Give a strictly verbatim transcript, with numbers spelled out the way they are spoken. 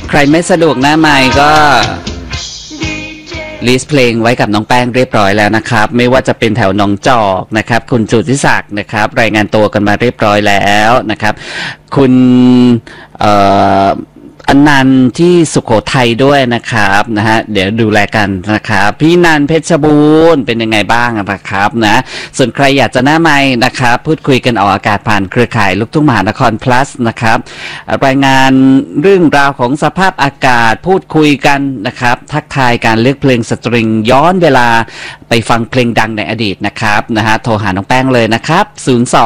ใครไม่สะดวกหน้าไมค์ก็ลิสต์เพลงไว้กับน้องแป้งเรียบร้อยแล้วนะครับไม่ว่าจะเป็นแถวหนองจอกนะครับคุณจุติศักดิ์นะครับรายงานตัวกันมาเรียบร้อยแล้วนะครับคุณเอ่ออนันต์ที่สุโขทัยด้วยนะครับนะฮะเดี๋ยวดูแลกันนะครับพี่นันเพชรบูรณ์เป็นยังไงบ้างนะครับนะส่วนใครอยากจะหน้าไมค์นะครับพูดคุยกันออกอากาศผ่านเครือข่ายลูกทุ่งมหานคร plus นะครับรายงานเรื่องราวของสภาพอากาศพูดคุยกันนะครับทักทายการเลือกเพลงสตริงย้อนเวลาไปฟังเพลงดังในอดีตนะครับนะฮะโทรหาน้องแป้งเลยนะครับศูนย์ สอ